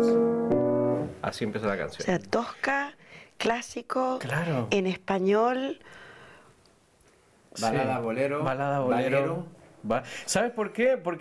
Así empieza la O canción. sea, Tosca, clásico, Claro. en español. Balada, Sí. bolero. Balada, bolero. ¿Sabes por qué? Porque